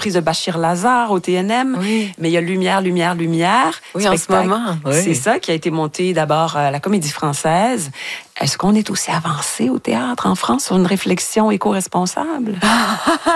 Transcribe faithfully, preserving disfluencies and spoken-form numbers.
reprise de Bachir Lazare au T N M. Oui. Mais il y a Lumière, Lumière, Lumière. Oui, en ce moment. Oui. C'est ça qui a été monté d'abord à la Comédie Française. Est-ce qu'on est aussi avancé au théâtre en France sur une réflexion éco-responsable?